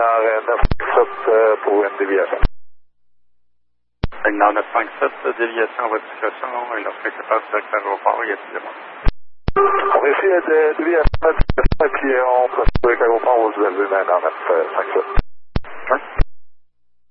signaler 957 pour une déviation. Signal 957, déviation à votre situation, et lorsque c'est pas direct à l'aéroport, il y a plus de monde. On va essayer de déviation, puis on procède avec l'aéroport, on va vous élever maintenant 957.